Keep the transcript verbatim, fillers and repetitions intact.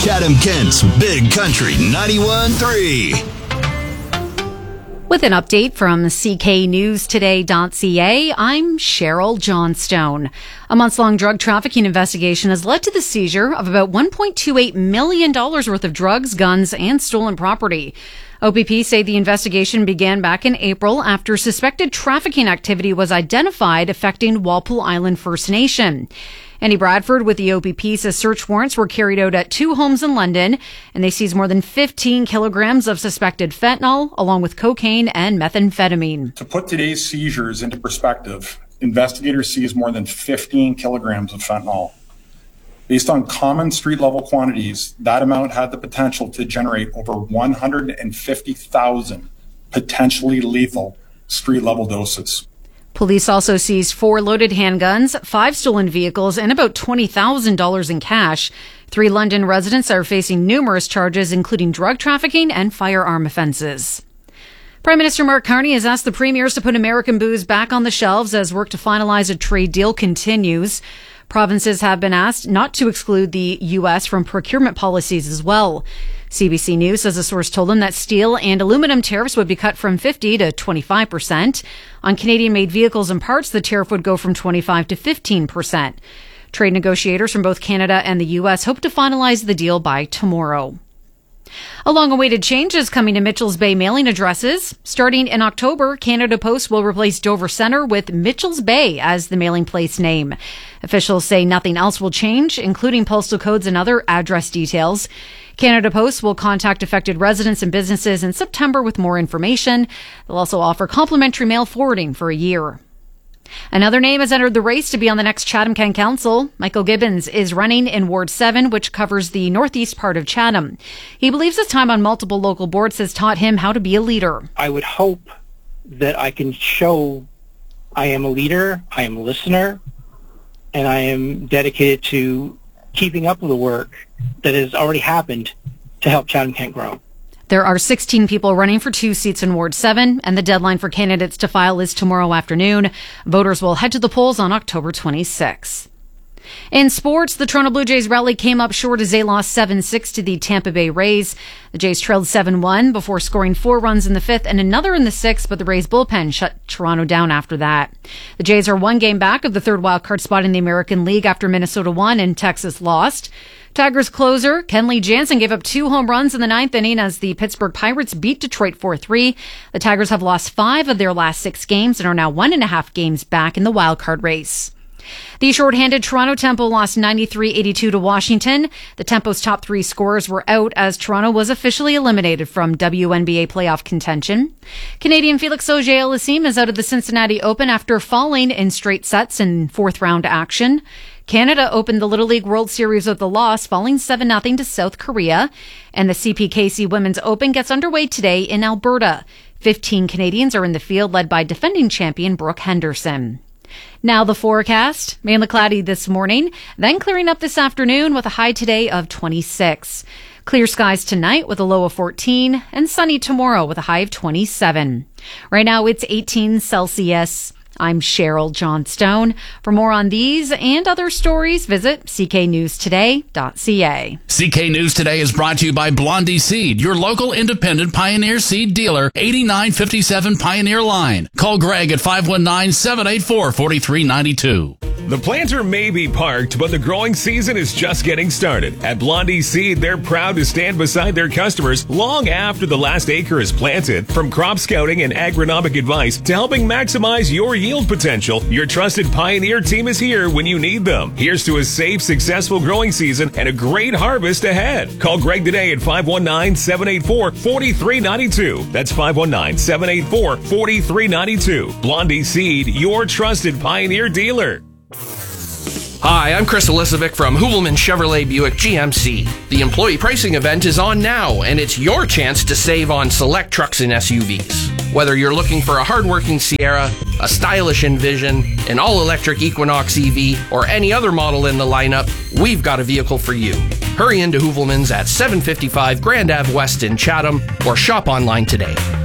Chatham-Kent's Big Country ninety-one point three. With an update from C K news today dot c a, I'm Cheryl Johnstone. A months-long drug trafficking investigation has led to the seizure of about one point two eight million dollars worth of drugs, guns, and stolen property. O P P say the investigation began back in April after suspected trafficking activity was identified affecting Walpole Island First Nation. Andy Bradford with the O P P says search warrants were carried out at two homes in London, and they seized more than fifteen kilograms of suspected fentanyl, along with cocaine and methamphetamine. To put today's seizures into perspective, investigators seized more than fifteen kilograms of fentanyl. Based on common street-level quantities, that amount had the potential to generate over one hundred fifty thousand potentially lethal street-level doses. Police also seized four loaded handguns, five stolen vehicles, and about twenty thousand dollars in cash. Three London residents are facing numerous charges, including drug trafficking and firearm offences. Prime Minister Mark Carney has asked the premiers to put American booze back on the shelves as work to finalise a trade deal continues. Provinces have been asked not to exclude the U S from procurement policies as well. C B C News says a source told them that steel and aluminum tariffs would be cut from fifty to twenty-five percent. On Canadian-made vehicles and parts, the tariff would go from twenty-five to fifteen percent. Trade negotiators from both Canada and the U S hope to finalize the deal by tomorrow. A long-awaited change is coming to Mitchell's Bay mailing addresses. Starting in October, Canada Post will replace Dover Centre with Mitchell's Bay as the mailing place name. Officials say nothing else will change, including postal codes and other address details. Canada Post will contact affected residents and businesses in September with more information. They'll also offer complimentary mail forwarding for a year. Another name has entered the race to be on the next Chatham-Kent Council. Michael Gibbons is running in Ward seven, which covers the northeast part of Chatham. He believes his time on multiple local boards has taught him how to be a leader. I would hope that I can show I am a leader, I am a listener, and I am dedicated to keeping up with the work that has already happened to help Chatham-Kent grow. There are sixteen people running for two seats in Ward seven, and the deadline for candidates to file is tomorrow afternoon. Voters will head to the polls on October twenty-sixth. In sports, the Toronto Blue Jays rally came up short as they lost seven six to the Tampa Bay Rays. The Jays trailed seven one before scoring four runs in the fifth and another in the sixth, but the Rays bullpen shut Toronto down after that. The Jays are one game back of the third wildcard spot in the American League after Minnesota won and Texas lost. Tigers closer Kenley Jansen gave up two home runs in the ninth inning as the Pittsburgh Pirates beat Detroit four three. The Tigers have lost five of their last six games and are now one and a half games back in the wildcard race. The shorthanded Toronto Tempo lost ninety-three eighty-two to Washington. The Tempo's top three scorers were out as Toronto was officially eliminated from W N B A playoff contention. Canadian Felix Auger-Aliassime is out of the Cincinnati Open after falling in straight sets in fourth round action. Canada opened the Little League World Series with a loss, falling seven nothing to South Korea. And the C P K C Women's Open gets underway today in Alberta. Fifteen Canadians are in the field, led by defending champion Brooke Henderson. Now the forecast. Mainly cloudy this morning, then clearing up this afternoon with a high today of twenty-six. Clear skies tonight with a low of fourteen, and sunny tomorrow with a high of twenty-seven. Right now it's eighteen Celsius. I'm Cheryl Johnstone. For more on these and other stories, visit c k news today dot c a. C K News Today is brought to you by Blondie Seed, your local independent Pioneer Seed dealer, eighty-nine fifty-seven Pioneer Line. Call Greg at five one nine, seven eight four, four three nine two. The planter may be parked, but the growing season is just getting started. At Blondie Seed, they're proud to stand beside their customers long after the last acre is planted. From crop scouting and agronomic advice to helping maximize your yield potential, your trusted Pioneer team is here when you need them. Here's to a safe, successful growing season and a great harvest ahead. Call Greg today at five one nine, seven eight four, four three nine two. That's five one nine, seven eight four, four three nine two. Blondie Seed, your trusted Pioneer dealer. Hi, I'm Chris Elisovic from Hoovelman Chevrolet Buick G M C. The employee pricing event is on now, and it's your chance to save on select trucks and S U Vs. Whether you're looking for a hardworking Sierra, a stylish Envision, an all-electric Equinox E V, or any other model in the lineup, we've got a vehicle for you. Hurry into Hoovelman's at seven fifty-five Grand Ave West in Chatham, or shop online today.